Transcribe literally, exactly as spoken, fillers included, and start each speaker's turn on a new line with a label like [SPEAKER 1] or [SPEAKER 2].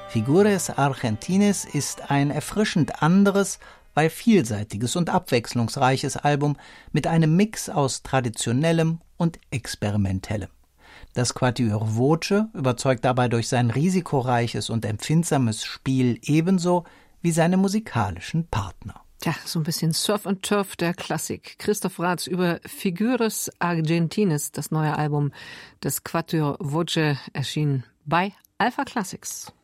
[SPEAKER 1] Figures Argentines ist ein erfrischend anderes, weil vielseitiges und abwechslungsreiches Album mit einem Mix aus Traditionellem und Experimentellem. Das Quatuor Voce überzeugt dabei durch sein risikoreiches und empfindsames Spiel ebenso wie seine musikalischen Partner.
[SPEAKER 2] Tja, so ein bisschen Surf and Turf der Klassik. Christoph Raths über Figures Argentines, das neue Album des Quatuor Voce, erschien bei Alpha Classics.